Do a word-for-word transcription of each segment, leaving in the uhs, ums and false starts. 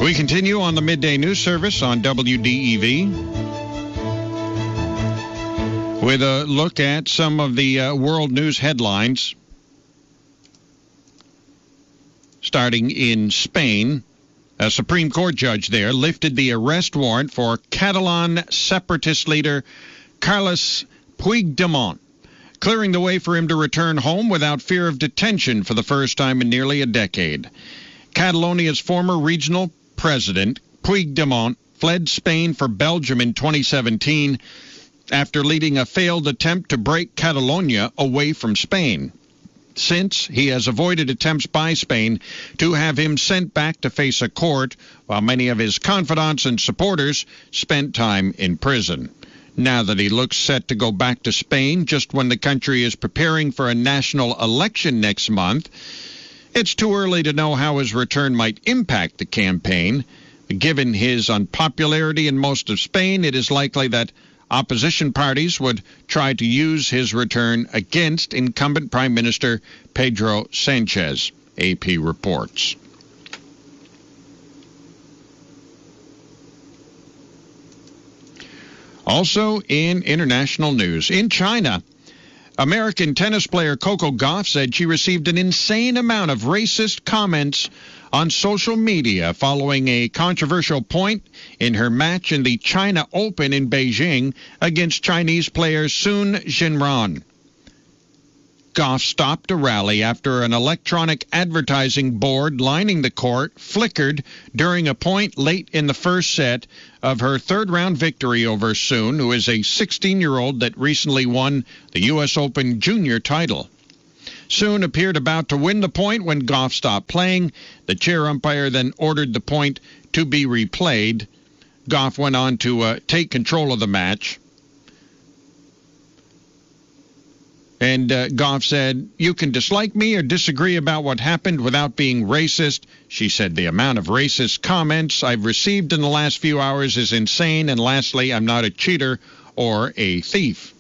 We continue on the midday news service on W D E V with a look at some of the uh, world news headlines. Starting in Spain, a Supreme Court judge there lifted the arrest warrant for Catalan separatist leader Carles Puigdemont, clearing the way for him to return home without fear of detention for the first time in nearly a decade. Catalonia's former regional president, Puigdemont, fled Spain for Belgium in twenty seventeen after leading a failed attempt to break Catalonia away from Spain. Since, he has avoided attempts by Spain to have him sent back to face a court, while many of his confidants and supporters spent time in prison. Now that he looks set to go back to Spain just when the country is preparing for a national election next month, it's too early to know how his return might impact the campaign. Given his unpopularity in most of Spain, it is likely that opposition parties would try to use his return against incumbent Prime Minister Pedro Sanchez, A P reports. Also in international news, in China, American tennis player Coco Gauff said she received an insane amount of racist comments on social media following a controversial point in her match in the China Open in Beijing against Chinese player Sun Jinran. Gauff stopped a rally after an electronic advertising board lining the court flickered during a point late in the first set of her third-round victory over Sun, who is a sixteen-year-old that recently won the U S Open Junior title. Sun appeared about to win the point when Gauff stopped playing. The chair umpire then ordered the point to be replayed. Gauff went on to uh, take control of the match. And uh, Gauff said, "You can dislike me or disagree about what happened without being racist." She said, "The amount of racist comments I've received in the last few hours is insane. And lastly, I'm not a cheater or a thief."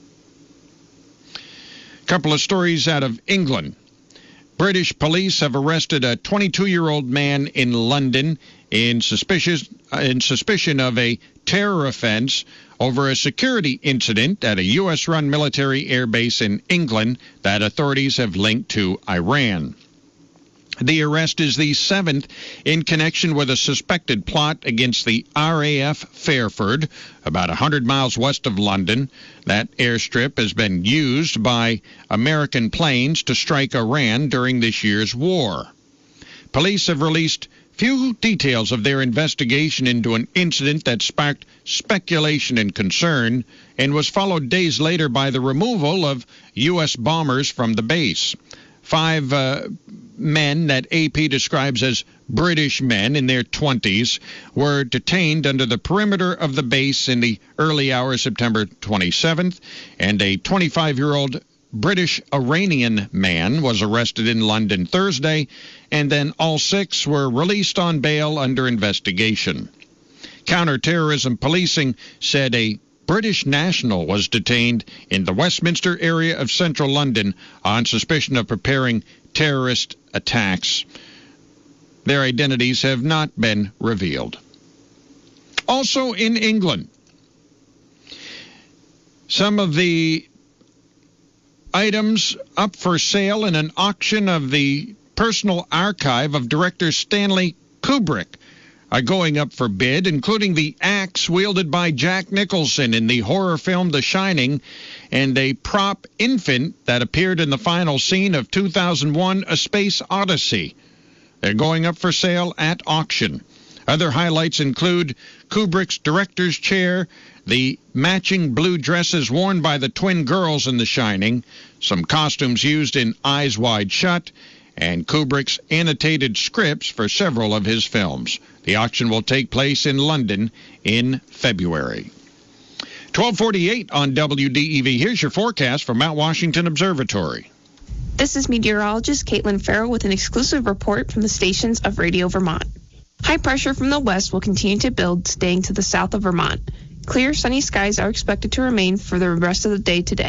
A couple of stories out of England. British police have arrested a twenty-two-year-old man in London in suspicion, in suspicion of a terror offense over a security incident at a U S-run military airbase in England that authorities have linked to Iran. The arrest is the seventh in connection with a suspected plot against the R A F Fairford, about one hundred miles west of London. That airstrip has been used by American planes to strike Iran during this year's war. Police have released few details of their investigation into an incident that sparked speculation and concern and was followed days later by the removal of U S bombers from the base. Five uh, men that A P describes as British men in their twenties were detained under the perimeter of the base in the early hours of September twenty-seventh, and a twenty-five-year-old British Iranian man was arrested in London Thursday, and then all six were released on bail under investigation. Counterterrorism policing said a British national was detained in the Westminster area of central London on suspicion of preparing terrorist attacks. Their identities have not been revealed. Also in England, some of the items up for sale in an auction of the personal archive of director Stanley Kubrick are going up for bid, including the axe wielded by Jack Nicholson in the horror film The Shining and a prop infant that appeared in the final scene of two thousand one A Space Odyssey. They're going up for sale at auction. Other highlights include Kubrick's director's chair, the matching blue dresses worn by the twin girls in The Shining, some costumes used in Eyes Wide Shut, and Kubrick's annotated scripts for several of his films. The auction will take place in London in February. twelve forty-eight on W D E V. Here's your forecast from Mount Washington Observatory. This is meteorologist Caitlin Farrell with an exclusive report from the stations of Radio Vermont. High pressure from the west will continue to build, staying to the south of Vermont. Clear, sunny skies are expected to remain for the rest of the day today.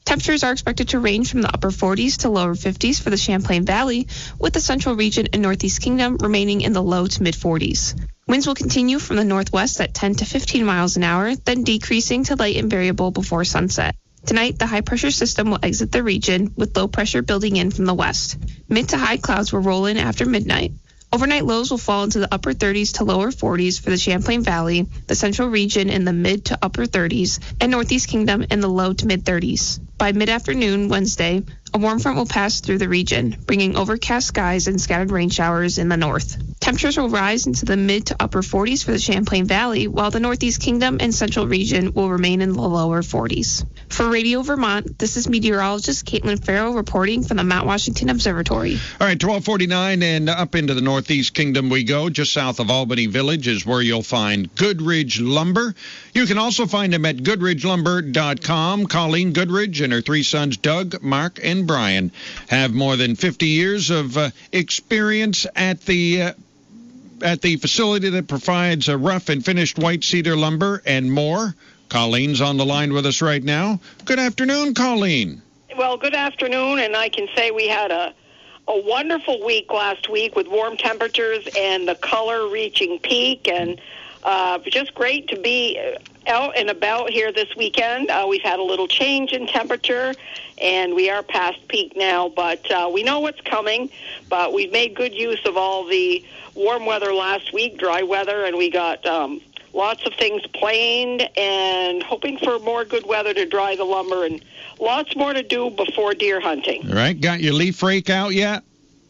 Temperatures are expected to range from the upper forties to lower fifties for the Champlain Valley, with the central region and Northeast Kingdom remaining in the low to mid forties. Winds will continue from the northwest at ten to fifteen miles an hour, then decreasing to light and variable before sunset. Tonight, the high-pressure system will exit the region, with low pressure building in from the west. Mid to high clouds will roll in after midnight. Overnight lows will fall into the upper thirties to lower forties for the Champlain Valley, the central region in the mid to upper thirties, and Northeast Kingdom in the low to mid thirties. By mid-afternoon Wednesday, a warm front will pass through the region, bringing overcast skies and scattered rain showers in the north. Temperatures will rise into the mid to upper forties for the Champlain Valley, while the Northeast Kingdom and central region will remain in the lower forties. For Radio Vermont, this is meteorologist Caitlin Farrell reporting from the Mount Washington Observatory. All right, twelve forty-nine and up into the Northeast Kingdom we go. Just south of Albany Village is where you'll find Goodridge Lumber. You can also find them at goodridge lumber dot com. Colleen Goodridge and her three sons, Doug, Mark, and Brian, have more than fifty years of uh, experience at the uh, at the facility that provides a rough and finished white cedar lumber and more. Colleen's on the line with us right now. Good afternoon, Colleen. Well, good afternoon, and I can say we had a a wonderful week last week with warm temperatures and the color reaching peak, and uh, just great to be out and about here this weekend. Uh, we've had a little change in temperature, and we are past peak now, but uh, we know what's coming, but we've made good use of all the warm weather last week, dry weather, and we got um, lots of things planed and hoping for more good weather to dry the lumber, and lots more to do before deer hunting. All right, got your leaf rake out yet?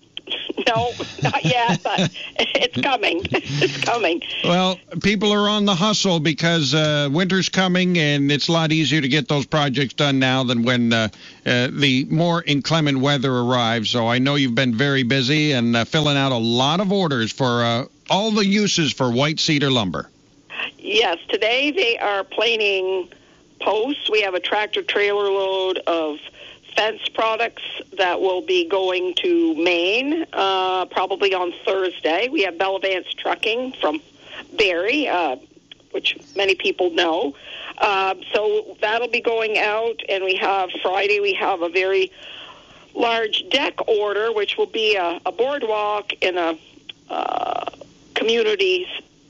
No, not yet, but it's coming. It's coming. Well, people are on the hustle because uh, winter's coming, and it's a lot easier to get those projects done now than when uh, uh, the more inclement weather arrives. So I know you've been very busy and uh, filling out a lot of orders for uh, all the uses for white cedar lumber. Yes, today they are planing posts. We have a tractor-trailer load of fence products that will be going to Maine uh, probably on Thursday. We have Bellavance Trucking from Barrie, uh, which many people know. Uh, so that'll be going out, and we have Friday, we have a very large deck order, which will be a, a boardwalk in a uh, community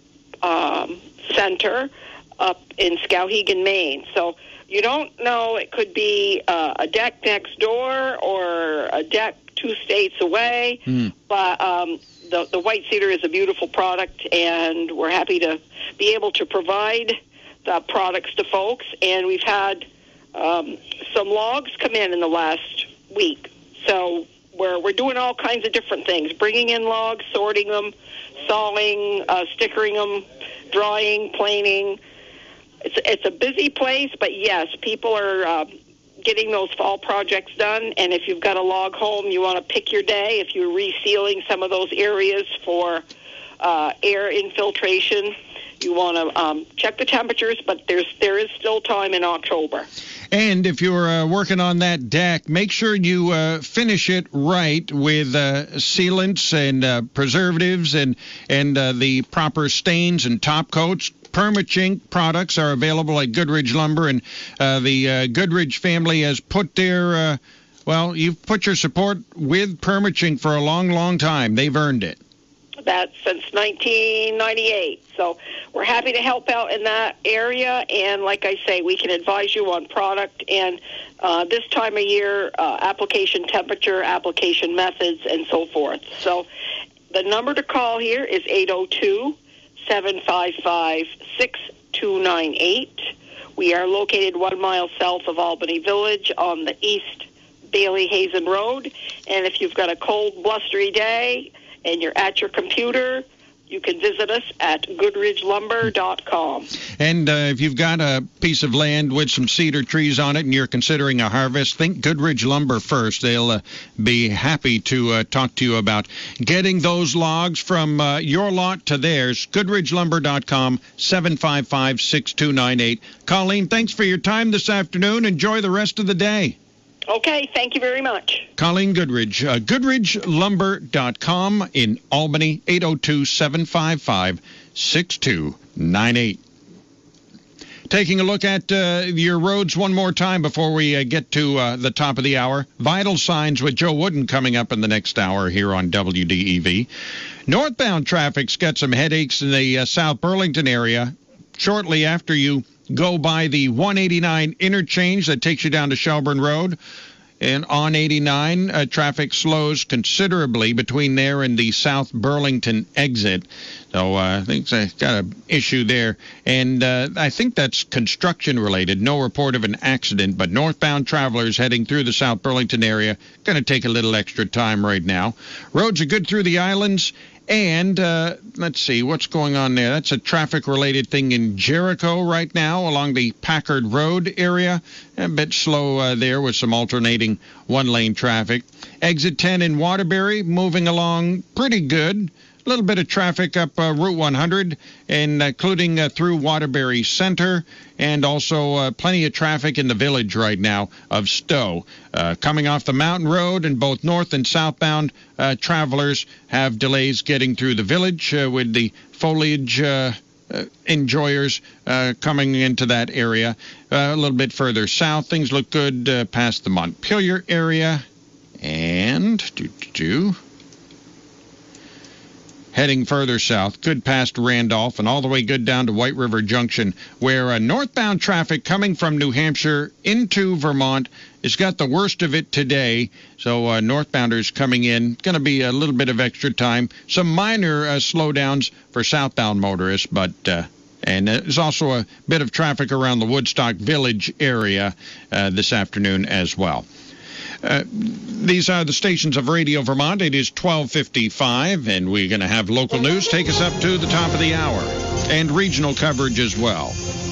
um, center up in Skowhegan, Maine. So you don't know, it could be uh, a deck next door or a deck two states away, mm. but um, the, the white cedar is a beautiful product, and we're happy to be able to provide the products to folks. And we've had um, some logs come in in the last week, so we're, we're doing all kinds of different things, bringing in logs, sorting them, sawing, uh, stickering them, drying, planing. It's it's a busy place, but yes, people are uh, getting those fall projects done. And if you've got a log home, you want to pick your day. If you're resealing some of those areas for uh, air infiltration, you want to um, check the temperatures. But there's there is still time in October. And if you're uh, working on that deck, make sure you uh, finish it right with uh, sealants and uh, preservatives and and uh, the proper stains and top coats. Permachink products are available at Goodridge Lumber, and uh, the uh, Goodridge family has put their, uh, well, you've put your support with Permachink for a long, long time. They've earned it. That's since nineteen ninety-eight. So we're happy to help out in that area, and like I say, we can advise you on product and uh, this time of year, uh, application temperature, application methods, and so forth. So the number to call here is eight oh two, seven five five, six two nine eight. We are located one mile south of Albany Village on the East Bailey-Hazen Road. And if you've got a cold, blustery day and you're at your computer, you can visit us at goodridge lumber dot com. And uh, if you've got a piece of land with some cedar trees on it and you're considering a harvest, think Goodridge Lumber first. They'll uh, be happy to uh, talk to you about getting those logs from uh, your lot to theirs. goodridge lumber dot com, seven five five, six two nine eight. Colleen, thanks for your time this afternoon. Enjoy the rest of the day. Okay, thank you very much. Colleen Goodridge, uh, goodridge lumber dot com in Albany, eight oh two, seven five five, six two nine eight. Taking a look at uh, your roads one more time before we uh, get to uh, the top of the hour. Vital signs with Joe Wooden coming up in the next hour here on W D E V. Northbound traffic's got some headaches in the uh, South Burlington area. Shortly after you go by the one eighty-nine interchange that takes you down to Shelburne Road, and on eighty-nine, uh, traffic slows considerably between there and the South Burlington exit. So uh, I think I got an issue there. And uh, I think that's construction-related. No report of an accident, but northbound travelers heading through the South Burlington area going to take a little extra time right now. Roads are good through the islands. And uh, let's see, what's going on there? That's a traffic-related thing in Jericho right now along the Packard Road area. A bit slow uh, there with some alternating one-lane traffic. Exit ten in Waterbury moving along pretty good. A little bit of traffic up uh, Route one hundred, and including uh, through Waterbury Center, and also uh, plenty of traffic in the village right now of Stowe. Uh, coming off the Mountain Road, and both north and southbound uh, travelers have delays getting through the village uh, with the foliage uh, uh, enjoyers uh, coming into that area. Uh, a little bit further south, things look good uh, past the Montpelier area. And... doo-doo-doo. Heading further south, good past Randolph and all the way good down to White River Junction, where uh, northbound traffic coming from New Hampshire into Vermont has got the worst of it today. So uh, northbounders coming in, going to be a little bit of extra time. Some minor uh, slowdowns for southbound motorists, but uh, and there's also a bit of traffic around the Woodstock Village area uh, this afternoon as well. Uh, these are the stations of Radio Vermont. It is twelve fifty-five, and we're going to have local news take us up to the top of the hour, and regional coverage as well.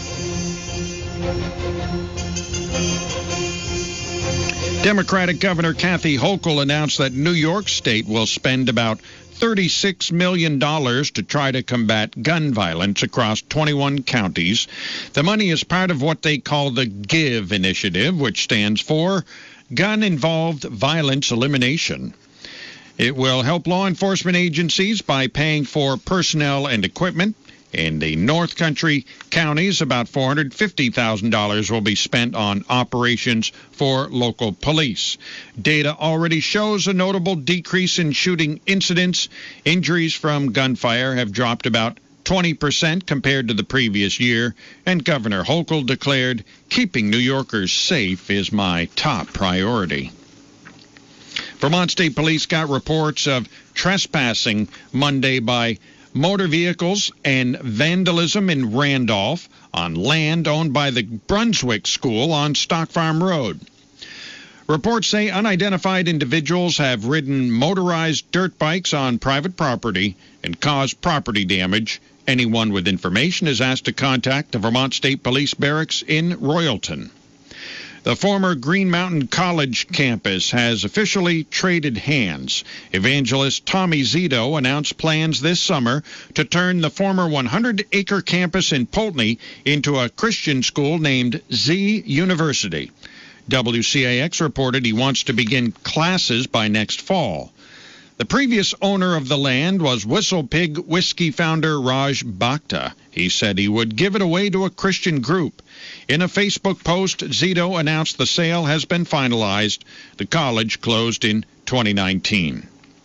Democratic Governor Kathy Hochul announced that New York State will spend about thirty-six million dollars to try to combat gun violence across twenty-one counties. The money is part of what they call the GIVE initiative, which stands for Gun-Involved Violence Elimination. It will help law enforcement agencies by paying for personnel and equipment. In the North Country counties, about four hundred fifty thousand dollars will be spent on operations for local police. Data already shows a notable decrease in shooting incidents. Injuries from gunfire have dropped about twenty percent compared to the previous year, and Governor Hochul declared, "Keeping New Yorkers safe is my top priority." Vermont State Police got reports of trespassing Monday by motor vehicles and vandalism in Randolph on land owned by the Brunswick School on Stock Farm Road. Reports say unidentified individuals have ridden motorized dirt bikes on private property and caused property damage. Anyone with information is asked to contact the Vermont State Police Barracks in Royalton. The former Green Mountain College campus has officially traded hands. Evangelist Tommy Zito announced plans this summer to turn the former one hundred acre campus in Poultney into a Christian school named Z University. W C A X reported he wants to begin classes by next fall. The previous owner of the land was Whistle Pig Whiskey founder Raj Bhakta. He said he would give it away to a Christian group. In a Facebook post, Zito announced the sale has been finalized. The college closed in twenty nineteen.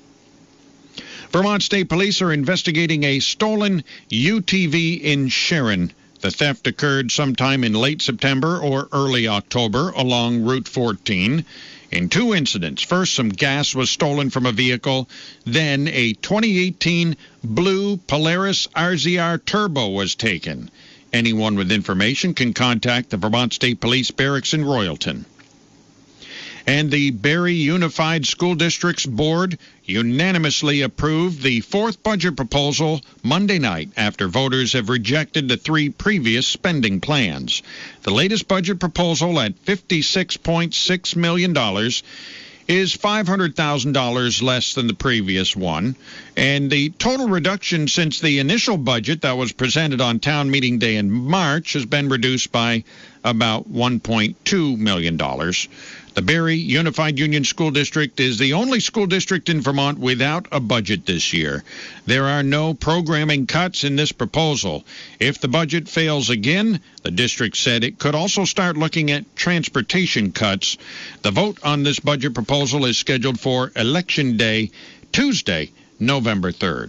Vermont State Police are investigating a stolen U T V in Sharon. The theft occurred sometime in late September or early October along Route fourteen. In two incidents, first some gas was stolen from a vehicle, then a twenty eighteen blue Polaris R Z R Turbo was taken. Anyone with information can contact the Vermont State Police Barracks in Royalton. And the Barrie Unified School District's board unanimously approved the fourth budget proposal Monday night after voters have rejected the three previous spending plans. The latest budget proposal at fifty-six point six million dollars is five hundred thousand dollars less than the previous one, and the total reduction since the initial budget that was presented on town meeting day in March has been reduced by about one point two million dollars. The Barrie Unified Union School District is the only school district in Vermont without a budget this year. There are no programming cuts in this proposal. If the budget fails again, the district said it could also start looking at transportation cuts. The vote on this budget proposal is scheduled for Election Day, Tuesday, November third.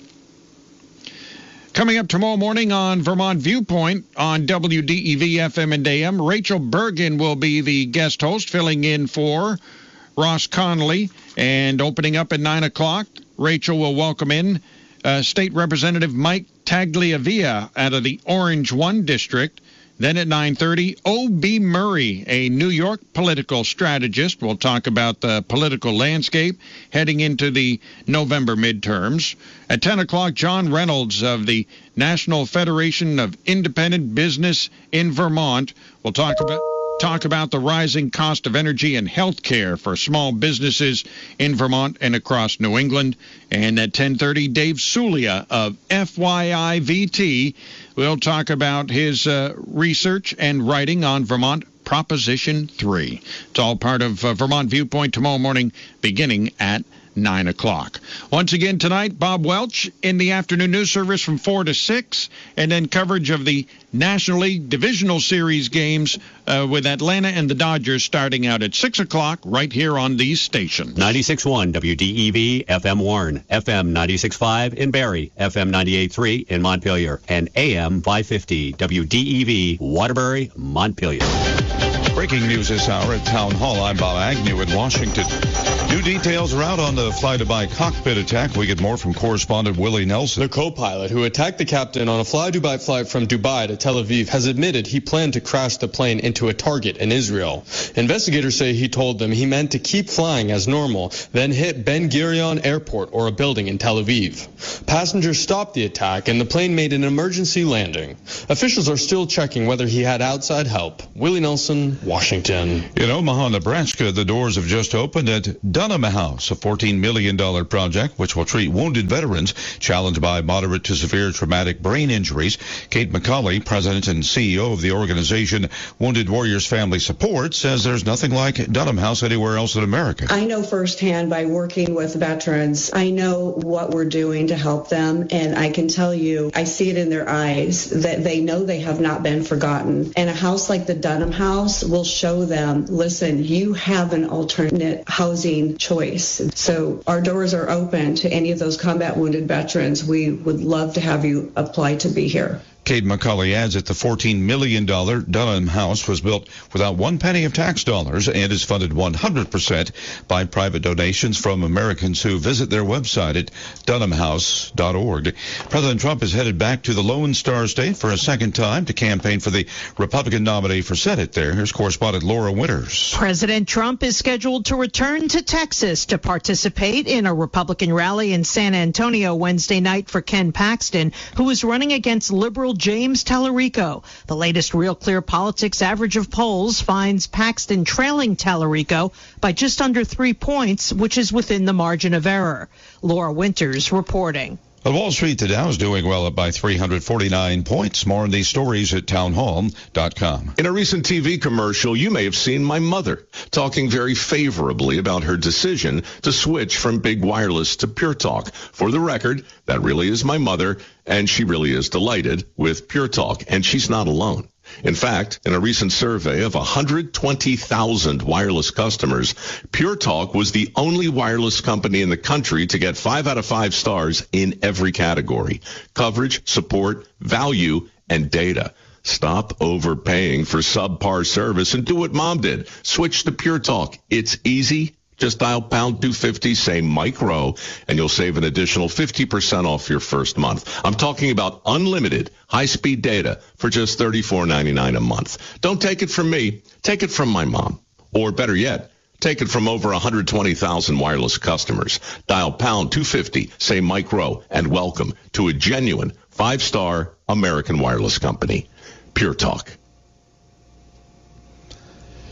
Coming up tomorrow morning on Vermont Viewpoint on W D E V F M and A M, Rachel Bergen will be the guest host, filling in for Ross Connolly. And opening up at nine o'clock, Rachel will welcome in uh, State Representative Mike Tagliavia out of the Orange one District. Then at nine thirty, O B. Murray, a New York political strategist, will talk about the political landscape heading into the November midterms. At ten o'clock, John Reynolds of the National Federation of Independent Business in Vermont will talk about talk about the rising cost of energy and health care for small businesses in Vermont and across New England. And at ten thirty, Dave Sulia of F Y I V T will talk about his uh, research and writing on Vermont Proposition three. It's all part of uh, Vermont Viewpoint tomorrow morning beginning at nine o'clock. Once again tonight, Bob Welch in the afternoon news service from four to six, and then coverage of the National League Divisional Series games uh, with Atlanta and the Dodgers starting out at six o'clock right here on these stations. ninety-six point one W D E V F M Warren, F M ninety-six point five in Barrie, F M ninety-eight point three in Montpelier, and A M five fifty W D E V Waterbury, Montpelier. Breaking news this hour at Town Hall. I'm Bob Agnew in Washington. New details are out on the fly-Dubai cockpit attack. We get more from correspondent Willie Nelson. The co-pilot who attacked the captain on a fly-Dubai flight from Dubai to Tel Aviv has admitted he planned to crash the plane into a target in Israel. Investigators say he told them he meant to keep flying as normal, then hit Ben Gurion Airport or a building in Tel Aviv. Passengers stopped the attack and the plane made an emergency landing. Officials are still checking whether he had outside help. Willie Nelson, Washington. In Omaha, Nebraska, the doors have just opened at Dunham House, a fourteen million dollars project which will treat wounded veterans challenged by moderate to severe traumatic brain injuries. Kate McCauley, president and C E O of the organization Wounded Warriors Family Support, says there's nothing like Dunham House anywhere else in America. I know firsthand by working with veterans, I know what we're doing to help them, and I can tell you, I see it in their eyes that they know they have not been forgotten. And a house like the Dunham House will show them, listen, you have an alternate housing choice. So our doors are open to any of those combat wounded veterans. We would love to have you apply to be here. Kate McCauley adds that the fourteen million dollars Dunham House was built without one penny of tax dollars and is funded one hundred percent by private donations from Americans who visit their website at dunham house dot org. President Trump is headed back to the Lone Star State for a second time to campaign for the Republican nominee for Senate there. Here's correspondent Laura Winters. President Trump is scheduled to return to Texas to participate in a Republican rally in San Antonio Wednesday night for Ken Paxton, who is running against liberal James Tallarico. The latest Real Clear Politics average of polls finds Paxton trailing Tallarico by just under three points, which is within the margin of error. Laura Winters reporting. On Wall Street, the Dow is doing well, up by three hundred forty-nine points. More on these stories at town hall dot com. In a recent T V commercial, you may have seen my mother talking very favorably about her decision to switch from Big Wireless to Pure Talk. For the record, that really is my mother, and she really is delighted with Pure Talk, and she's not alone. In fact, in a recent survey of one hundred twenty thousand wireless customers, Pure Talk was the only wireless company in the country to get five out of five stars in every category: coverage, support, value, and data. Stop overpaying for subpar service and do what Mom did. Switch to Pure Talk. It's easy. Just dial pound two fifty, say micro, and you'll save an additional fifty percent off your first month. I'm talking about unlimited high-speed data for just thirty-four ninety-nine a month. Don't take it from me. Take it from my mom. Or better yet, take it from over one hundred twenty thousand wireless customers. Dial pound two fifty, say micro, and welcome to a genuine five-star American wireless company. Pure Talk.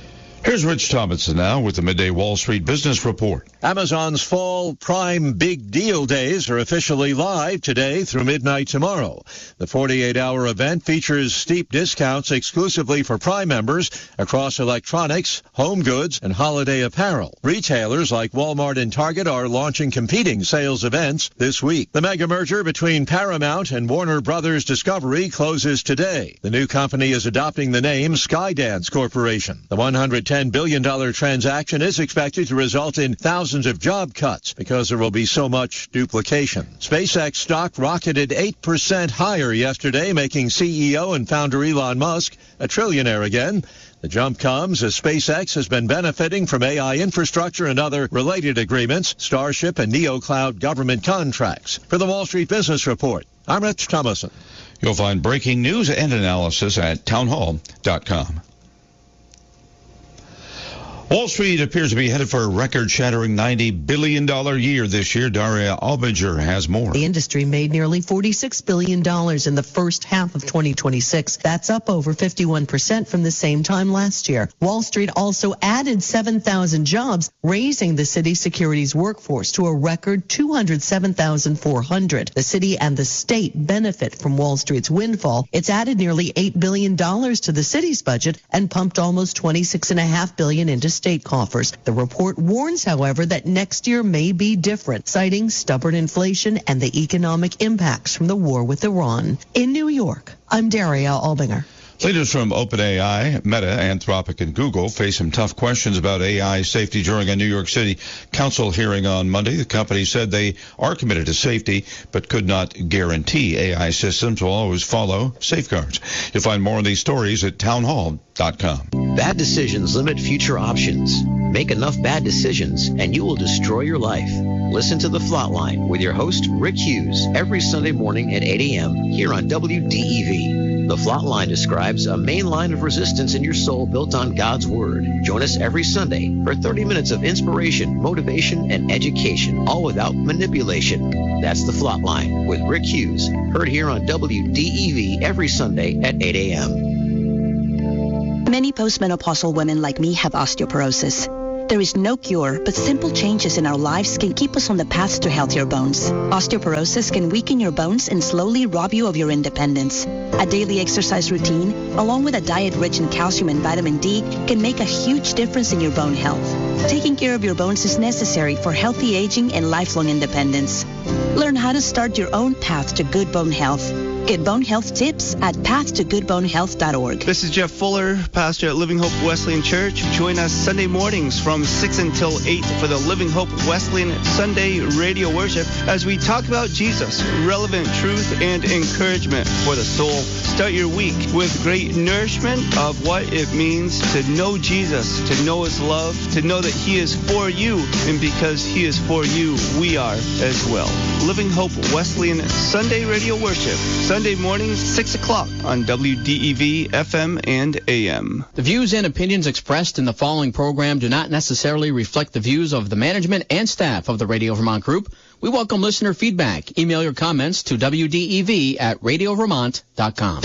Here's Rich Thomason now with the Midday Wall Street Business Report. Amazon's fall Prime Big Deal Days are officially live today through midnight tomorrow. The forty-eight hour event features steep discounts exclusively for Prime members across electronics, home goods, and holiday apparel. Retailers like Walmart and Target are launching competing sales events this week. The mega merger between Paramount and Warner Brothers Discovery closes today. The new company is adopting the name Skydance Corporation. The one hundred ten billion dollars transaction is expected to result in thousands of job cuts because there will be so much duplication. SpaceX stock rocketed eight percent higher yesterday, making C E O and founder Elon Musk a trillionaire again. The jump comes as SpaceX has been benefiting from A I infrastructure and other related agreements, Starship and NeoCloud government contracts. For the Wall Street Business Report, I'm Rich Thomason. You'll find breaking news and analysis at townhall dot com. Wall Street appears to be headed for a record-shattering ninety billion dollars year this year. Daria Albinger has more. The industry made nearly forty-six billion dollars in the first half of twenty twenty-six. That's up over fifty-one percent from the same time last year. Wall Street also added seven thousand jobs, raising the city's securities workforce to a record two hundred seven thousand four hundred. The city and the state benefit from Wall Street's windfall. It's added nearly eight billion dollars to the city's budget and pumped almost twenty-six point five billion dollars into state coffers. The report warns, however, that next year may be different, citing stubborn inflation and the economic impacts from the war with Iran. In New York, I'm Daria Albinger. Leaders from OpenAI, Meta, Anthropic, and Google face some tough questions about A I safety during a New York City council hearing on Monday. The company said they are committed to safety, but could not guarantee A I systems will always follow safeguards. You'll find more on these stories at townhall dot com. Bad decisions limit future options. Make enough bad decisions, and you will destroy your life. Listen to The Flatline with your host, Rick Hughes, every Sunday morning at eight a.m. here on W D E V. The Flatline describes a main line of resistance in your soul built on God's Word. Join us every Sunday for thirty minutes of inspiration, motivation, and education, all without manipulation. That's The Flatline with Rick Hughes, heard here on W D E V every Sunday at eight a.m. Many postmenopausal women like me have osteoporosis. There is no cure, but simple changes in our lives can keep us on the path to healthier bones. Osteoporosis can weaken your bones and slowly rob you of your independence. A daily exercise routine, along with a diet rich in calcium and vitamin D, can make a huge difference in your bone health. Taking care of your bones is necessary for healthy aging and lifelong independence. Learn how to start your own path to good bone health. Get bone health tips at path to good bone health dot org. This is Jeff Fuller, pastor at Living Hope Wesleyan Church. Join us Sunday mornings from six until eight for the Living Hope Wesleyan Sunday radio worship as we talk about Jesus, relevant truth and encouragement for the soul. Start your week with great nourishment of what it means to know Jesus, to know his love, to know that he is for you, and because he is for you, we are as well. Living Hope Wesleyan Sunday radio worship, Sunday mornings, six o'clock on W D E V F M and A M. The views and opinions expressed in the following program do not necessarily reflect the views of the management and staff of the Radio Vermont Group. We welcome listener feedback. Email your comments to W D E V at radio vermont dot com. Good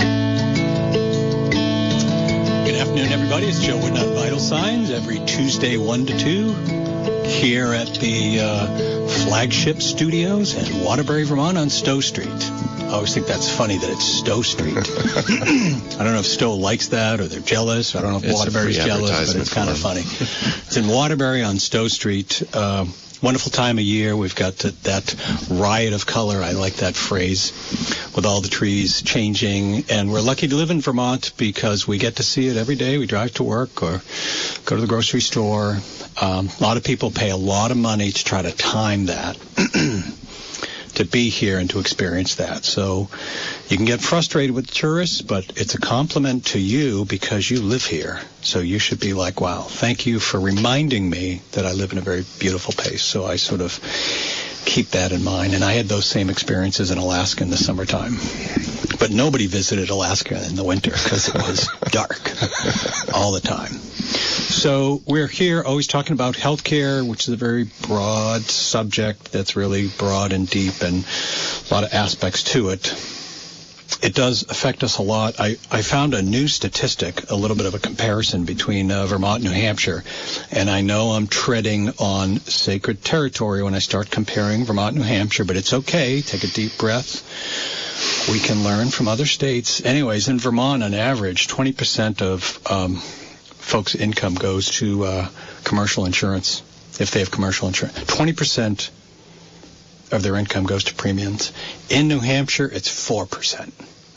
afternoon, everybody. It's Joe Woodnut, Vital Signs, every Tuesday, one to two, here at the uh, flagship studios in Waterbury, Vermont on Stowe Street. I always think that's funny that it's Stowe Street. I don't know if Stowe likes that or they're jealous. I don't know if it's Waterbury's jealous, but it's kind of funny. It's in Waterbury on Stowe Street. Uh, wonderful time of year. We've got to, that riot of color. I like that phrase, with all the trees changing. And we're lucky to live in Vermont because we get to see it every day. We drive to work or go to the grocery store. Um, a lot of people pay a lot of money to try to time that. to be here and to experience that. So you can get frustrated with tourists, but it's a compliment to you because you live here. So you should be like, wow, thank you for reminding me that I live in a very beautiful place. So I sort of keep that in mind. And I had those same experiences in Alaska in the summertime. But nobody visited Alaska in the winter because it was dark all the time. So we're here always talking about healthcare, which is a very broad subject that's really broad and deep and a lot of aspects to it. it does affect us a lot. I, I found a new statistic, a little bit of a comparison between uh, Vermont and New Hampshire, and I know I'm treading on sacred territory when I start comparing Vermont and New Hampshire, but it's okay. Take a deep breath. We can learn from other states. Anyways, in Vermont, on average, twenty percent of um, folks' income goes to uh, commercial insurance, if they have commercial insurance. twenty percent of their income goes to premiums. In New Hampshire, it's four percent.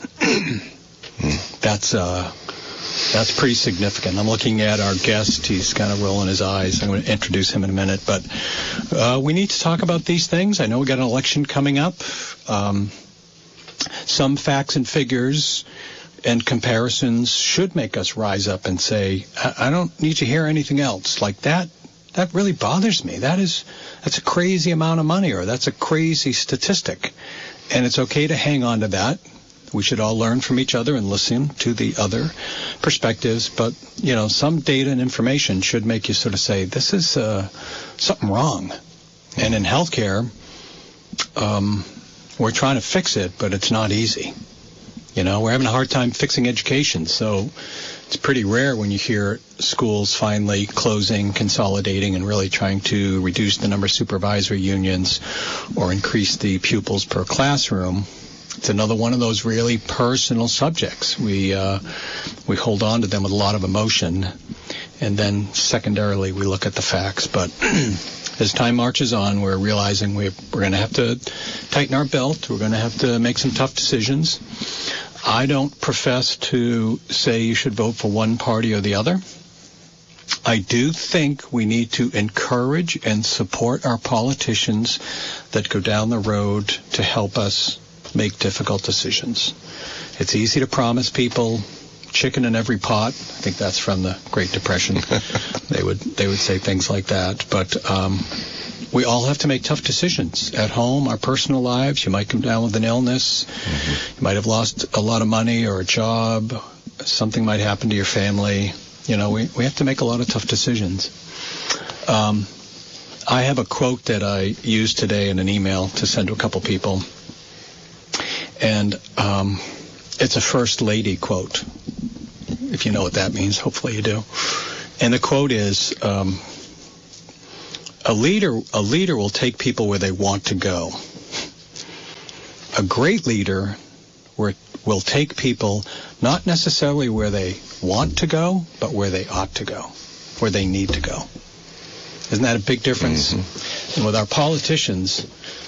That's uh, that's pretty significant. I'm looking at our guest. He's kind of rolling his eyes. I'm going to introduce him in a minute. But uh, we need to talk about these things. I know we got an election coming up. Um, some facts and figures and comparisons should make us rise up and say, I, I don't need to hear anything else. Like that, that really bothers me. That is, that's a crazy amount of money, or that's a crazy statistic. And it's okay to hang on to that. We should all learn from each other and listen to the other perspectives. But, you know, some data and information should make you sort of say, this is uh, something wrong. And in healthcare, um, we're trying to fix it, but it's not easy. You know, we're having a hard time fixing education, so it's pretty rare when you hear schools finally closing, consolidating, and really trying to reduce the number of supervisory unions or increase the pupils per classroom. It's another one of those really personal subjects. We uh, we hold on to them with a lot of emotion, and then secondarily we look at the facts. But as time marches on, we're realizing we're, we're going to have to tighten our belt. We're going to have to make some tough decisions. I don't profess to say you should vote for one party or the other. I do think we need to encourage and support our politicians that go down the road to help us make difficult decisions. It's easy to promise people chicken in every pot. I think that's from the Great Depression. they would they would say things like that. But um, we all have to make tough decisions at home, our personal lives. You might come down with an illness. Mm-hmm. You might have lost a lot of money or a job. Something might happen to your family. You know, we, we have to make a lot of tough decisions. Um, I have a quote that I used today in an email to send to a couple people. And um, it's a First Lady quote, if you know what that means. Hopefully you do. And the quote is, um, a leader a leader will take people where they want to go. A great leader will take people not necessarily where they want to go, but where they ought to go, where they need to go. Isn't that a big difference? Mm-hmm. And with our politicians,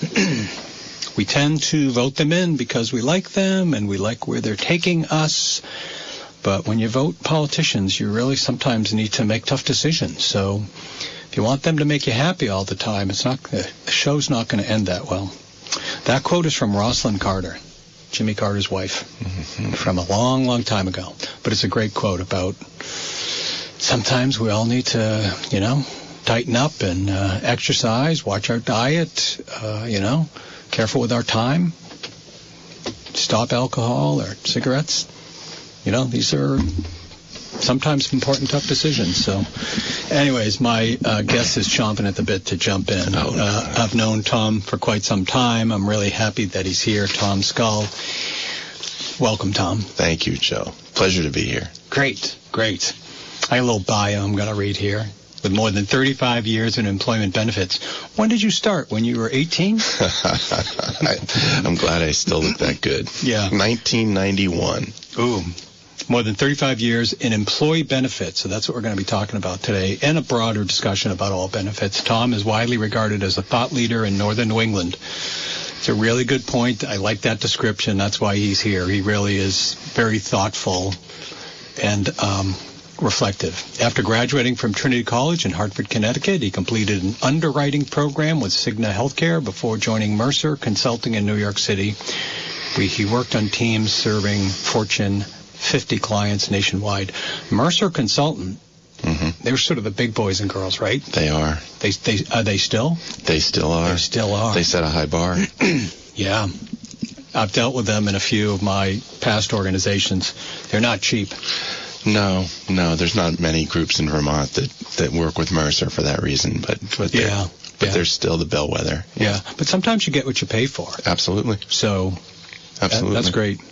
we tend to vote them in because we like them and we like where they're taking us. But when you vote politicians, you really sometimes need to make tough decisions. So if you want them to make you happy all the time, it's not the show's not going to end that well. That quote is from Rosalind Carter, Jimmy Carter's wife, mm-hmm. from a long, long time ago. But it's a great quote about sometimes we all need to, you know, tighten up and uh, exercise, watch our diet, uh, you know, careful with our time, stop alcohol or cigarettes. You know, these are sometimes important, tough decisions. So, anyways, my uh, guest is chomping at the bit to jump in. Oh, no. uh, I've known Tom for quite some time. I'm really happy that he's here. Tom Scull. Welcome, Tom. Thank you, Joe. Pleasure to be here. Great, great. I have a little bio I'm going to read here. With more than thirty-five years in employment benefits. When did you start? When you were eighteen? I, I'm glad I still look that good. Yeah. nineteen ninety-one. Ooh. More than thirty-five years in employee benefits. So that's what we're going to be talking about today, and a broader discussion about all benefits. Tom is widely regarded as a thought leader in northern New England. It's a really good point. I like that description. That's why he's here. He really is very thoughtful and um, reflective. After graduating from Trinity College in Hartford, Connecticut, he completed an underwriting program with Cigna Healthcare before joining Mercer Consulting in New York City. We, he worked on teams serving Fortune fifty clients nationwide. Mercer Consultant, mm-hmm. they were sort of the big boys and girls, right? They are. They, they Are they still? They still are. They still are. They set a high bar. Yeah. I've dealt with them in a few of my past organizations. They're not cheap. No, no, there's not many groups in Vermont that, that work with Mercer for that reason, but but they're, yeah, but yeah. they're still the bellwether. Yeah, but sometimes you get what you pay for. Absolutely. So, absolutely, that, that's great.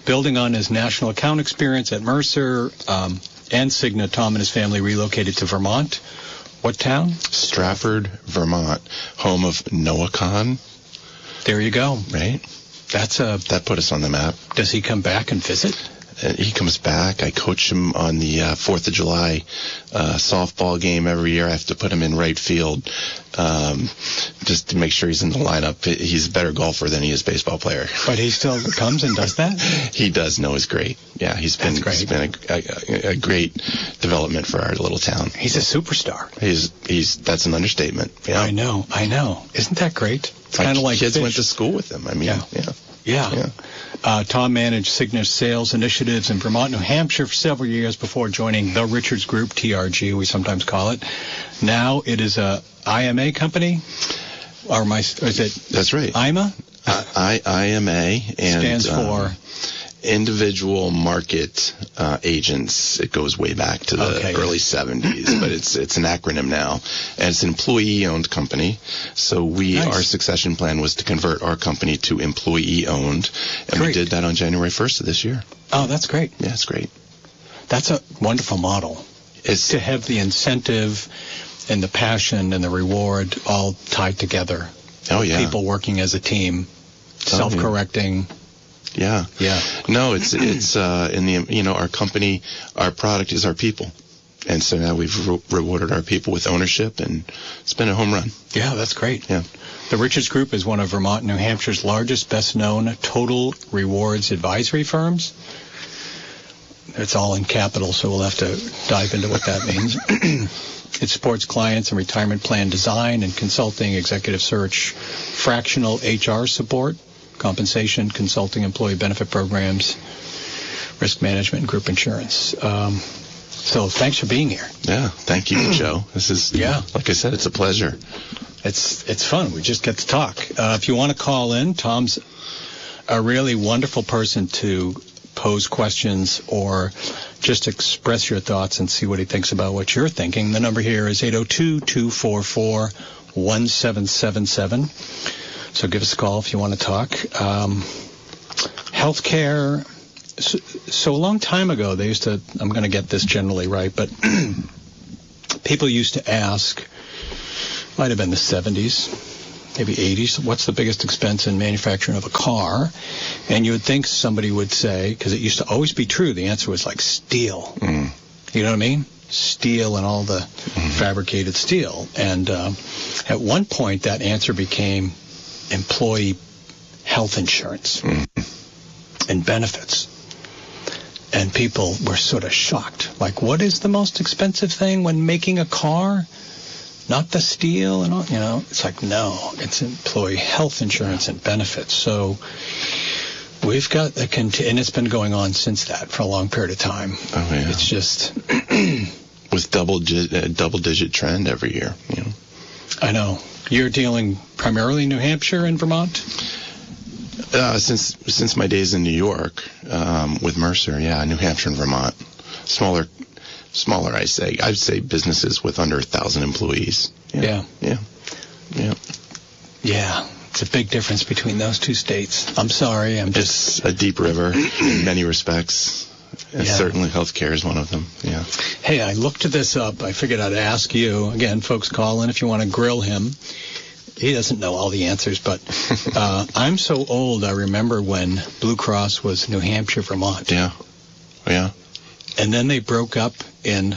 building on his national account experience at Mercer um, and Cigna, Tom and his family relocated to Vermont. What town? Stratford, Vermont, home of Noah Kahn. There you go. Right? That's a. That put us on the map. Does he come back and visit? Uh, he comes back. I coach him on the uh, fourth of July uh, softball game every year. I have to put him in right field um, just to make sure he's in the lineup. He's a better golfer than he is baseball player. But he still comes and does that? He does. Noah's great. Yeah, he's been, he's been a, a, a great development for our little town. He's a superstar. He's he's that's an understatement. Yeah. I know. I know. Isn't that great? It's kind of like kids fish. went to school with him. I mean, yeah. yeah. Yeah. yeah. Uh, Tom managed Cigna's sales initiatives in Vermont, New Hampshire for several years before joining the Richards Group, T R G, we sometimes call it. Now it is a I M A company, or my, is it? That's right. I M A? Uh, I, I M A and stands for um, Individual Market uh, Agents. It goes way back to the okay. early seventies, but it's it's an acronym now, and it's an employee-owned company. So we Nice. our succession plan was to convert our company to employee-owned, and Great. we did that on January first of this year. Oh, that's great. Yeah, it's great. That's a wonderful model. It's to have the incentive and the passion and the reward all tied together. Oh yeah, people working as a team, self-correcting. Yeah. Yeah. No, it's it's uh, in the you know our company, our product is our people, and so now we've re- rewarded our people with ownership, and it's been a home run. Yeah, that's great. Yeah. The Richards Group is one of Vermont and New Hampshire's largest, best-known total rewards advisory firms. It's all in capital, so we'll have to dive into what that means. It supports clients in retirement plan design and consulting, executive search, fractional H R support, compensation, consulting, employee benefit programs, risk management, and group insurance. Um, so thanks for being here. Yeah, thank you, Joe. This is, yeah, like I said, it's a pleasure. It's it's fun. We just get to talk. Uh, if you want to call in, Tom's a really wonderful person to pose questions or just express your thoughts and see what he thinks about what you're thinking. The number here is eight oh two, two four four, one seven seven seven. So give us a call if you want to talk. Um, healthcare. So, so a long time ago, they used to, I'm going to get this generally right, but people used to ask, might have been the seventies, maybe eighties, what's the biggest expense in manufacturing of a car? And you would think somebody would say, because it used to always be true, the answer was like steel. Mm. You know what I mean? Steel and all the mm. fabricated steel. And uh, at one point, that answer became employee health insurance mm. and benefits. And people were sort of shocked. Like, what is the most expensive thing when making a car? Not the steel and all, you know. It's like, no, it's employee health insurance and benefits. So we've got a cont- and it's been going on since that for a long period of time. Oh yeah. It's just with double uh, double digit trend every year. You know. I know. You're dealing primarily in New Hampshire and Vermont? Uh, since since my days in New York um, with Mercer, yeah, New Hampshire and Vermont. Smaller, smaller. I say, I'd say businesses with under a thousand employees. Yeah. yeah, yeah, yeah. Yeah. It's a big difference between those two states. I'm sorry. I'm just it's a deep river in many respects. And yeah. Certainly healthcare is one of them. Yeah. Hey, I looked this up. I figured I'd ask you. Again, folks, call in if you want to grill him. He doesn't know all the answers, but uh, I'm so old, I remember when Blue Cross was New Hampshire, Vermont. Yeah. Yeah. And then they broke up in,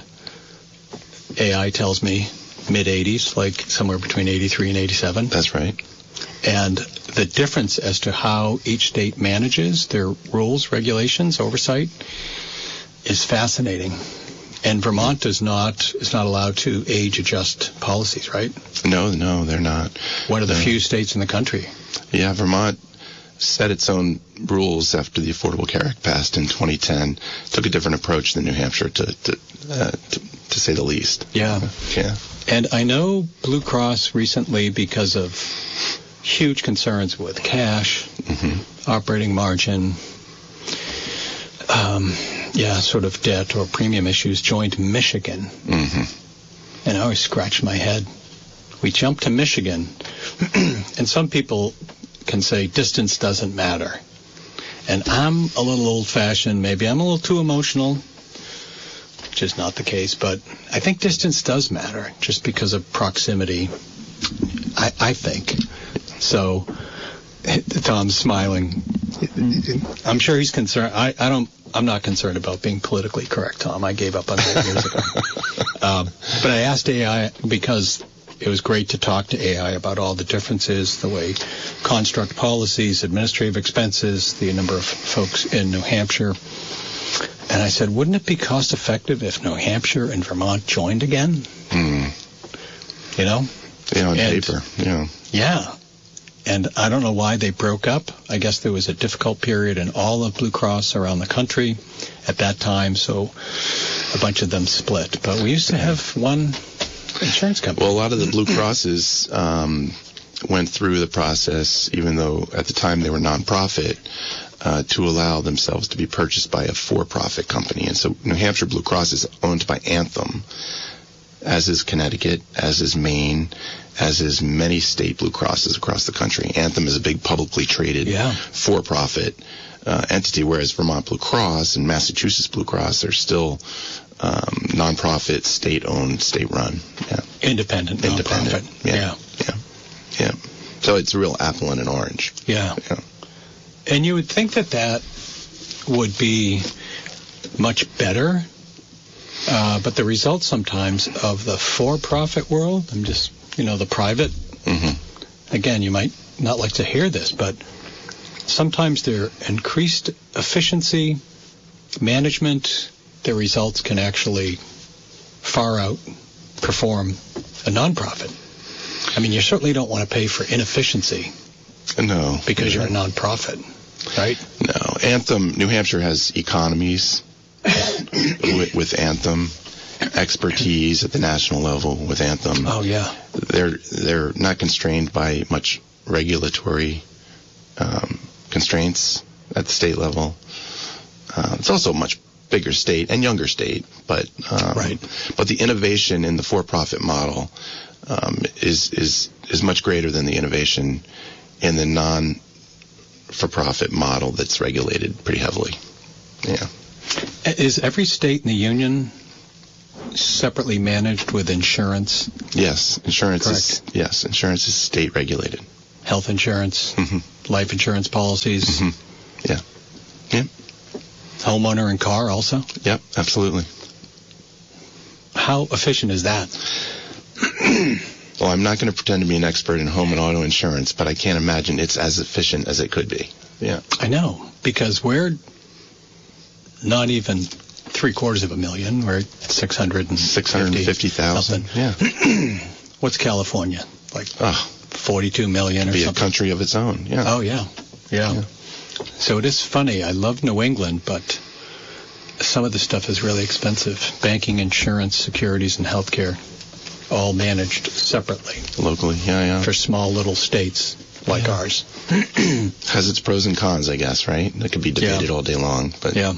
A I tells me, mid-eighties, like somewhere between eighty-three and eighty-seven. That's right. And the difference as to how each state manages their rules, regulations, oversight is fascinating. And Vermont does not is not allowed to age adjust policies, right? No, no, they're not. One of the they're, few states in the country. Yeah, Vermont set its own rules after the Affordable Care Act passed in twenty ten. Took a different approach than New Hampshire, to to, uh, to, to say the least. Yeah. Yeah. And I know Blue Cross recently, because of huge concerns with cash, mm-hmm. operating margin, um, yeah, sort of debt or premium issues, joined Michigan. Mm-hmm. And I always scratched my head. We jumped to Michigan. And some people can say distance doesn't matter. And I'm a little old-fashioned. Maybe I'm a little too emotional, which is not the case. But I think distance does matter, just because of proximity, I, I think. So Tom's smiling. I'm sure he's concerned. I, I don't. I'm not concerned about being politically correct, Tom. I gave up on that years ago. um, but I asked A I because it was great to talk to A I about all the differences, the way construct policies, administrative expenses, the number of folks in New Hampshire. And I said, wouldn't it be cost effective if New Hampshire and Vermont joined again? Mm. You know? Yeah, on and, paper. Yeah. Yeah. And I don't know why they broke up. I guess there was a difficult period in all of Blue Cross around the country at that time, so a bunch of them split. But we used to have one insurance company. Well, a lot of the Blue Crosses um, went through the process, even though at the time they were nonprofit, uh, to allow themselves to be purchased by a for-profit company. And so New Hampshire Blue Cross is owned by Anthem, as is Connecticut, as is Maine, as is many state Blue Crosses across the country. Anthem is a big publicly traded yeah. for-profit uh, entity, whereas Vermont Blue Cross and Massachusetts Blue Cross are still um, nonprofit, state-owned, state-run. Yeah. Independent, Independent. nonprofit. Yeah. yeah. Yeah. Yeah. So it's a real apple and an orange. Yeah. yeah. And you would think that that would be much better, uh, but the results sometimes of the for-profit world, I'm just... You know, the private, mm-hmm. again, you might not like to hear this, but sometimes their increased efficiency, management, their results can actually far outperform a nonprofit. I mean, you certainly don't want to pay for inefficiency. No. Because you're a nonprofit, right? No. Anthem, New Hampshire has economies with, with Anthem. Expertise at the national level with Anthem. Oh yeah, they're they're not constrained by much regulatory um, constraints at the state level. Uh, it's also a much bigger state and younger state, but um, right. But the innovation in the for-profit model um, is is is much greater than the innovation in the non-for-profit model that's regulated pretty heavily. Yeah. Is every state in the union separately managed with insurance? Yes, insurance Correct. is yes, insurance is state regulated. Health insurance, mm-hmm. life insurance policies. Mm-hmm. Yeah, yeah. Homeowner and car also. Yep, absolutely. How efficient is that? Well, I'm not going to pretend to be an expert in home and auto insurance, but I can't imagine it's as efficient as it could be. Yeah, I know, because we're not even three quarters of a million. We're at six hundred and six hundred fifty thousand. Yeah. What's California? Like oh, forty-two million or be something. A country of its own. Yeah. Oh yeah. yeah, yeah. So it is funny. I love New England, but some of the stuff is really expensive. Banking, insurance, securities, and healthcare, all managed separately. Locally. Yeah, yeah. For small little states like yeah. ours. Has its pros and cons, I guess. Right? That could be debated yeah. all day long. But yeah.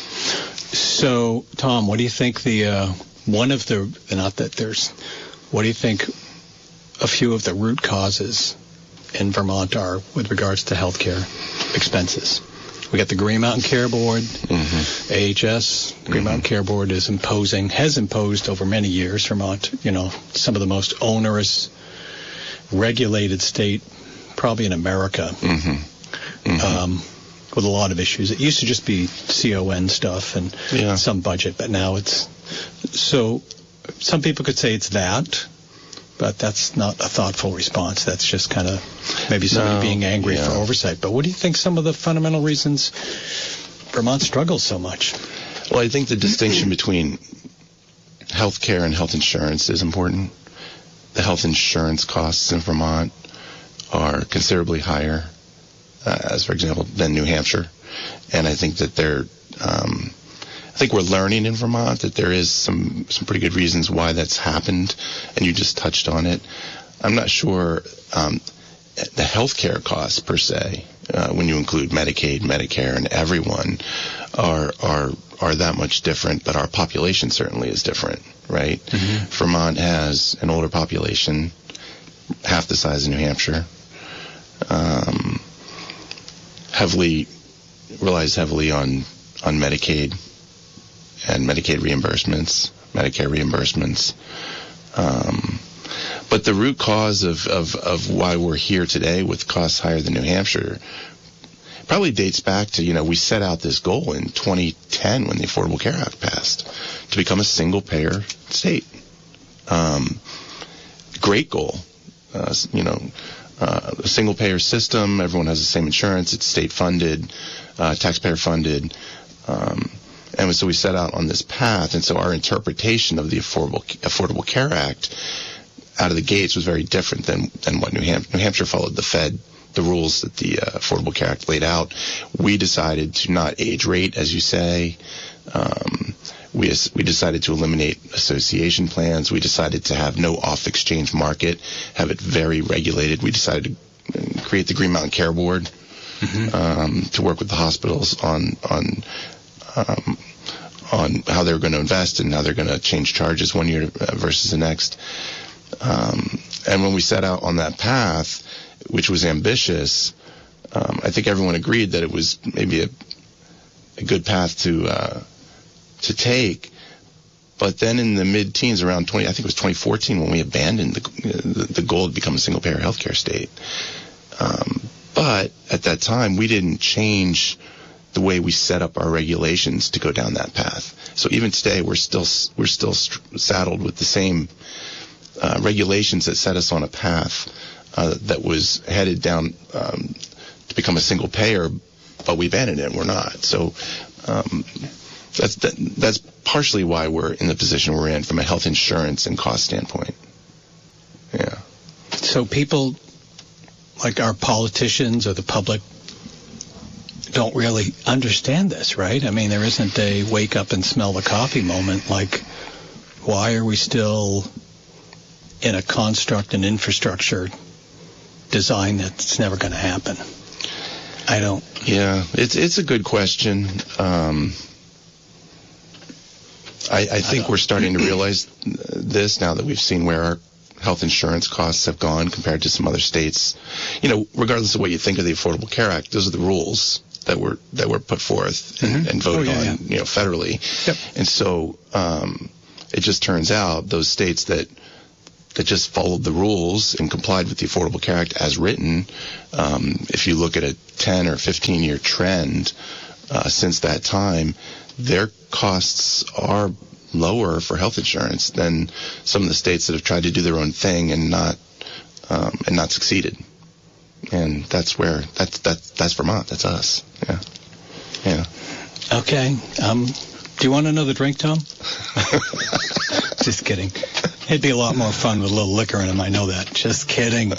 So, Tom, what do you think the, uh, one of the, not that there's, what do you think a few of the root causes in Vermont are with regards to healthcare expenses? We got the Green Mountain Care Board, mm-hmm. A H S. Green mm-hmm. Mountain Care Board is imposing, has imposed over many years, Vermont, you know, some of the most onerous, regulated state, probably in America. Mm-hmm. Mm-hmm. Um, with a lot of issues. It used to just be C O N stuff and yeah. some budget, but now it's... So some people could say it's that, but that's not a thoughtful response. That's just kind of maybe somebody no, being angry yeah. for oversight. But what do you think some of the fundamental reasons Vermont struggles so much? Well, I think the distinction between health care and health insurance is important. The health insurance costs in Vermont are considerably higher, uh, as for example, than New Hampshire. And I think that they're, um, I think we're learning in Vermont that there is some, some pretty good reasons why that's happened, and you just touched on it. I'm not sure um, the health care costs per se, uh, when you include Medicaid, Medicare, and everyone, are are are that much different, but our population certainly is different, right? Mm-hmm. Vermont has an older population, half the size of New Hampshire, um, heavily relies heavily on, on Medicaid and Medicaid reimbursements, Medicare reimbursements. Um, but the root cause of, of, of why we're here today with costs higher than New Hampshire probably dates back to, you know, we set out this goal in twenty ten when the Affordable Care Act passed to become a single-payer state. Um, great goal. Uh, you know, uh, a single-payer system, everyone has the same insurance, it's state-funded, uh, taxpayer-funded, um, and so we set out on this path, and so our interpretation of the Affordable Affordable Care Act out of the gates was very different than, than what New Hampshire, New Hampshire followed the Fed, the rules that the uh, Affordable Care Act laid out. We decided to not age rate, as you say. Um, we we decided to eliminate association plans. We decided to have no off-exchange market, have it very regulated. We decided to create the Green Mountain Care Board mm-hmm. um, to work with the hospitals on on um, on how they're going to invest and how they're going to change charges one year versus the next. Um, and when we set out on that path, which was ambitious, um, I think everyone agreed that it was maybe a, a good path to uh, to take. But then in the mid-teens, around twenty, I think it was twenty fourteen, when we abandoned the, the, the goal to become a single-payer healthcare state. Um, but at that time, we didn't change the way we set up our regulations to go down that path. So even today, we're still we're still saddled with the same uh, regulations that set us on a path uh, that was headed down um, to become a single payer, but we abandoned it and we're not. So um, that's that, that's partially why we're in the position we're in from a health insurance and cost standpoint. Yeah. So people like our politicians or the public don't really understand this, right? I mean, there isn't a wake up and smell the coffee moment. Like, why are we still in a construct and infrastructure design that's never going to happen? I don't. Yeah, it's it's a good question. Um, I, I think I we're starting to realize this now that we've seen where our health insurance costs have gone compared to some other states. You know, regardless of what you think of the Affordable Care Act, those are the rules that were that were put forth and, mm-hmm. and voted oh, yeah, on, yeah. you know, federally. Yep. And so um, it just turns out those states that that just followed the rules and complied with the Affordable Care Act as written, um, if you look at a ten or fifteen year trend uh, since that time, their costs are lower for health insurance than some of the states that have tried to do their own thing and not um, and not succeeded. And that's where that's that's that's Vermont. That's us. Yeah, yeah. Okay. Um, do you want another drink, Tom? Just kidding. It'd be a lot more fun with a little liquor in them. I know that. Just kidding.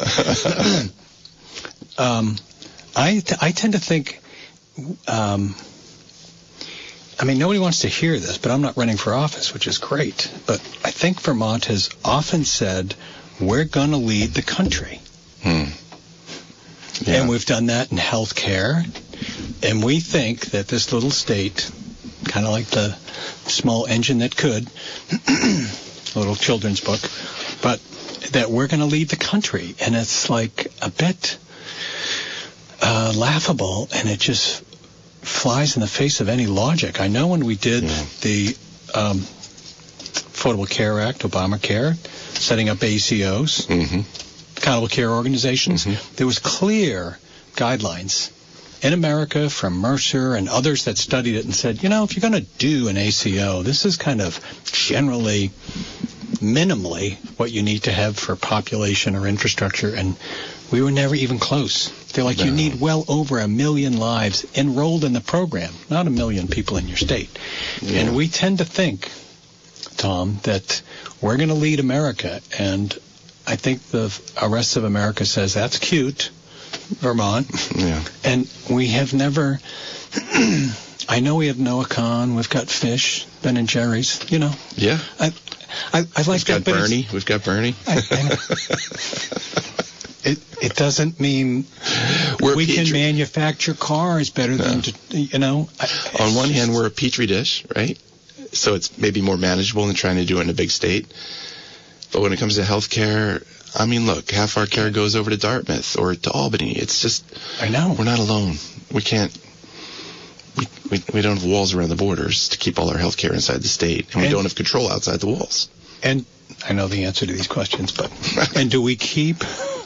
um, I t- I tend to think. Um, I mean, nobody wants to hear this, but I'm not running for office, which is great. But I think Vermont has often said, we're going to lead the country. Hmm. Yeah. And we've done that in health care. And we think that this little state, kind of like the small engine that could, a little children's book, but that we're going to lead the country. And it's like a bit uh, laughable, and it just flies in the face of any logic. I know when we did yeah. the um, Affordable Care Act, Obamacare, setting up A C Os, mm-hmm. accountable care organizations, mm-hmm. there was clear guidelines in America from Mercer and others that studied it and said, you know, if you're going to do an A C O, this is kind of generally, minimally, what you need to have for population or infrastructure. And we were never even close. They're like, no. You need well over a million lives enrolled in the program, not a million people in your state. Yeah. And we tend to think, Tom, that we're going to lead America. And I think the rest of America says, that's cute, Vermont. Yeah. And we have never, I know we have Noah Kahn, we've got Fish, Ben and Jerry's, you know. Yeah. I I, I like we've that. Got Bernie. We've got Bernie. I, I it, it doesn't mean we're we can manufacture cars better no. than, to, you know. I, On one just, hand, we're a petri dish, right? So it's maybe more manageable than trying to do it in a big state. But when it comes to healthcare, I mean, look, half our care goes over to Dartmouth or to Albany. It's just, I know. We're not alone. We can't, we, we, we don't have walls around the borders to keep all our health care inside the state, and we And- don't have control outside the walls. And I know the answer to these questions, but and do we keep,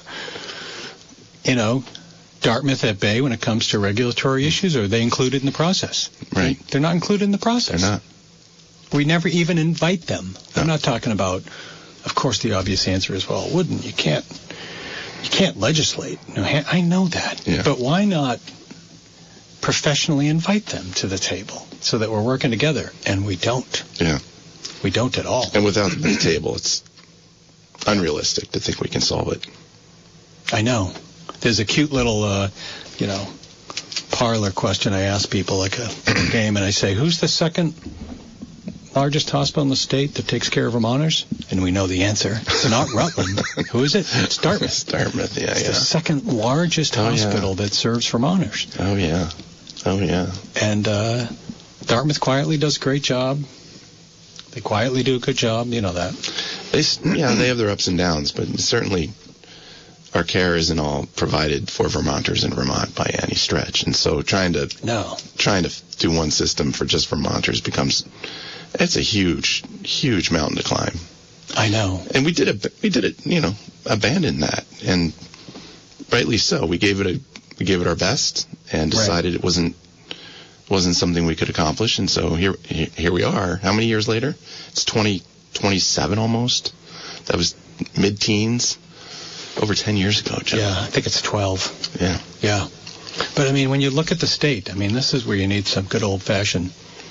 you know, Dartmouth at bay when it comes to regulatory issues, or are they included in the process? Right. They're not included in the process. They're not. We never even invite them. I'm not talking about, of course, the obvious answer is, well, it wouldn't. You can't, you can't legislate. No, I know that. Yeah. But why not professionally invite them to the table so that we're working together? And we don't. Yeah. We don't at all. And without the table, it's unrealistic to think we can solve it. I know. There's a cute little, uh, you know, parlor question I ask people, like a game, and I say, who's the second largest hospital in the state that takes care of Vermonters? And we know the answer. It's not Rutland. Who is it? It's Dartmouth. It's Dartmouth, yeah, It's yeah. the second largest Oh, yeah. hospital that serves Vermonters. Oh, yeah. Oh, yeah. And uh, Dartmouth quietly does a great job. They quietly do a good job. You know that. They, s- yeah, they have their ups and downs, but certainly our care isn't all provided for Vermonters in Vermont by any stretch. And so trying to No. trying to f- do one system for just Vermonters becomes, it's a huge, huge mountain to climb. I know. And we did it, we did it, you know, abandon that. And rightly so. We gave it a, we gave it our best and decided it wasn't, wasn't something we could accomplish. And so here, here here we are. How many years later? It's twenty twenty-seven almost. That was mid-teens. Over ten years ago, Joe. Yeah, I think it's twelve. Yeah. Yeah. But, I mean, when you look at the state, I mean, this is where you need some good old-fashioned,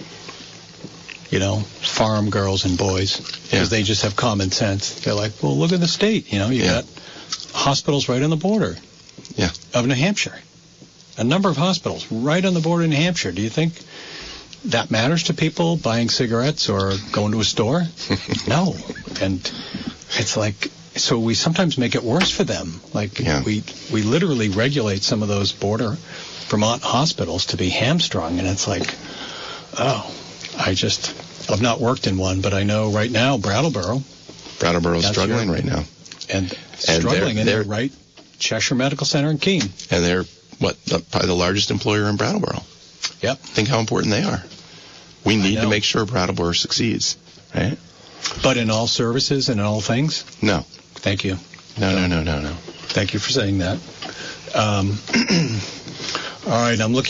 you know, farm girls and boys. Because Yeah. they just have common sense. They're like, well, look at the state. You know, you Yeah. got hospitals right on the border Yeah. of New Hampshire. A number of hospitals right on the border in New Hampshire. Do you think that matters to people buying cigarettes or going to a store? No. And it's like, so we sometimes make it worse for them. Like Yeah. we we literally regulate some of those border Vermont hospitals to be hamstrung, and it's like, oh, I just, I've not worked in one, but I know right now Brattleboro. Brattleboro's That's struggling your- right now. And And struggling, they're- and they're they're- right, Cheshire Medical Center in Keene. And they're, what, the, probably the largest employer in Brattleboro. Yep. Think how important they are. We need to know. make sure Brattleboro succeeds, right? But in all services and in all things? No. Thank you. No, no, no, no, no. Thank you for saying that. Um, all right, I'm looking.